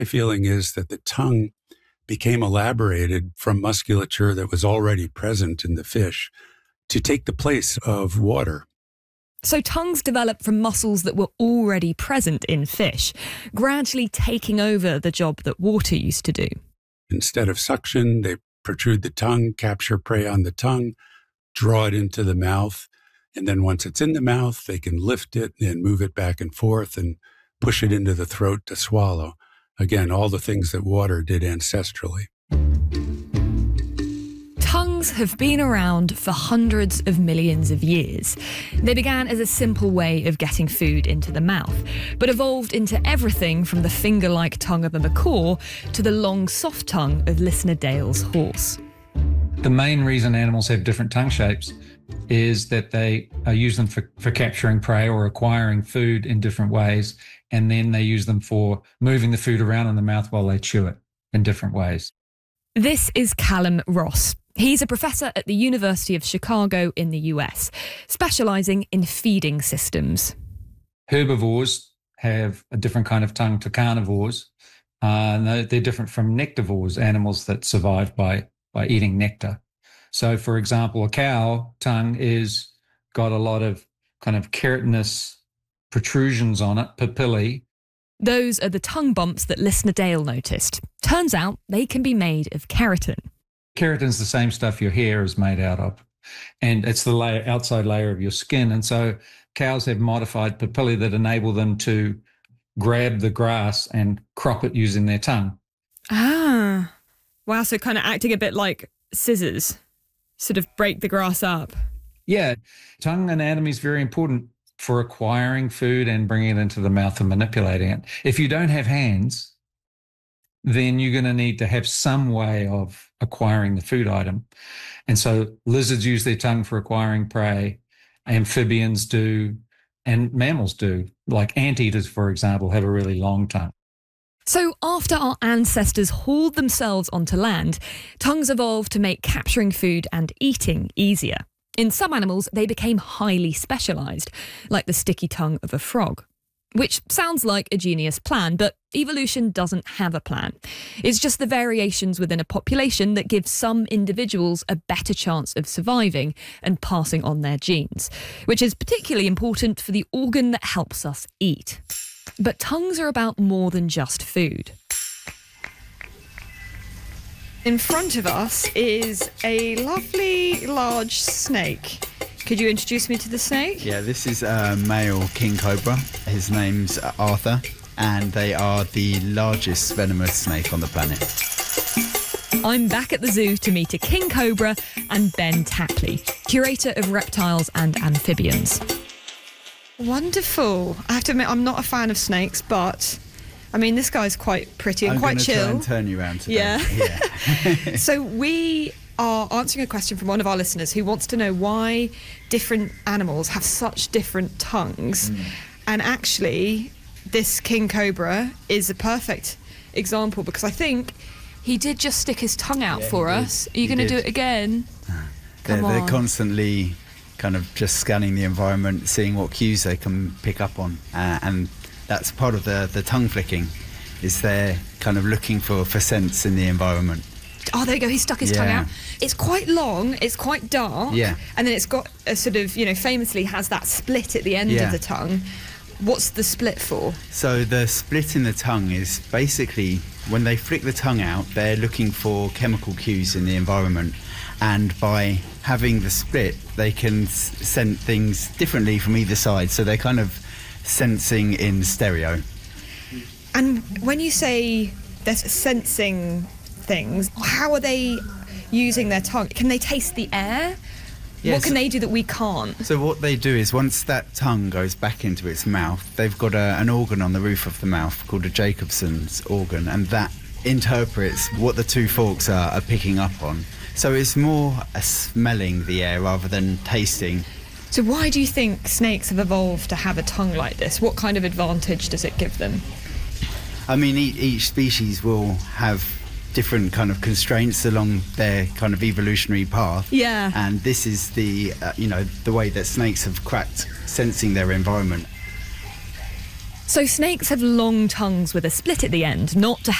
My feeling is that the tongue became elaborated from musculature that was already present in the fish to take the place of water. So tongues developed from muscles that were already present in fish, gradually taking over the job that water used to do. Instead of suction, they protrude the tongue, capture prey on the tongue, draw it into the mouth, and then once it's in the mouth, they can lift it and move it back and forth and push it into the throat to swallow. Again, all the things that water did ancestrally. Tongues have been around for hundreds of millions of years. They began as a simple way of getting food into the mouth, but evolved into everything from the finger-like tongue of a macaw to the long, soft tongue of Listener Dale's horse. The main reason animals have different tongue shapes is that they use them for capturing prey or acquiring food in different ways, and then they use them for moving the food around in the mouth while they chew it in different ways. This is Callum Ross. He's a professor at the University of Chicago in the US, specialising in feeding systems. Herbivores have a different kind of tongue to carnivores. They're different from nectarivores, animals that survive by eating nectar. So, for example, a cow tongue is got a lot of kind of keratinous protrusions on it, papillae. Those are the tongue bumps that Listener Dale noticed. Turns out they can be made of keratin. Keratin's the same stuff your hair is made out of, and it's the outside layer of your skin. And so cows have modified papillae that enable them to grab the grass and crop it using their tongue. Ah, wow, so kind of acting a bit like scissors, sort of break the grass up. Yeah, tongue anatomy is very important for acquiring food and bringing it into the mouth and manipulating it. If you don't have hands, then you're going to need to have some way of acquiring the food item. And so lizards use their tongue for acquiring prey, amphibians do, and mammals do. Like anteaters, for example, have a really long tongue. So after our ancestors hauled themselves onto land, tongues evolved to make capturing food and eating easier. In some animals, they became highly specialised, like the sticky tongue of a frog. Which sounds like a genius plan, but evolution doesn't have a plan. It's just the variations within a population that give some individuals a better chance of surviving and passing on their genes, which is particularly important for the organ that helps us eat. But tongues are about more than just food. In front of us is a lovely large snake. Could you introduce me to the snake? Yeah, this is a male king cobra. His name's Arthur, and they are the largest venomous snake on the planet. I'm back at the zoo to meet a king cobra and Ben Tapley, curator of reptiles and amphibians. Wonderful. I have to admit, I'm not a fan of snakes, but I mean, this guy's quite pretty and quite chill. I'm going to try and turn you around today. Yeah. So we are answering a question from one of our listeners who wants to know why different animals have such different tongues. And actually, this king cobra is a perfect example because I think he did just stick his tongue out for us. Are you going to do it again? They're constantly kind of just scanning the environment, seeing what cues they can pick up on. And that's part of the tongue flicking, is they're kind of looking for scents in the environment. Oh, there you go. He stuck his tongue out. It's quite long. It's quite dark. Yeah. And then it's got a sort of, famously has that split at the end of the tongue. What's the split for? So the split in the tongue is basically when they flick the tongue out, they're looking for chemical cues in the environment. And by having the split, they can scent things differently from either side. So they're kind of sensing in stereo. And when you say they're sensing things, how are they using their tongue? Can they taste the air? Yes. What can they do that we can't? So what they do is once that tongue goes back into its mouth, they've got an organ on the roof of the mouth called a Jacobson's organ, and that interprets what the two forks are picking up on. So it's more smelling the air rather than tasting. So why do you think snakes have evolved to have a tongue like this? What kind of advantage does it give them? I mean, each species will have different kind of constraints along their kind of evolutionary path. Yeah. And this is the, the way that snakes have cracked sensing their environment. So snakes have long tongues with a split at the end, not to